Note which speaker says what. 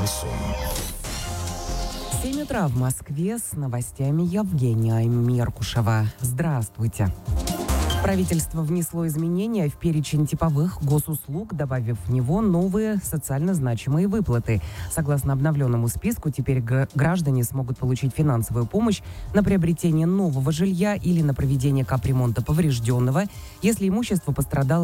Speaker 1: Шансон.
Speaker 2: 7 утра в Москве с новостями Евгения Меркушева. Здравствуйте. Правительство внесло изменения в перечень типовых госуслуг, добавив в него новые социально значимые выплаты. Согласно обновленному списку, теперь граждане смогут получить финансовую помощь на приобретение нового жилья или на проведение капремонта поврежденного, если имущество пострадало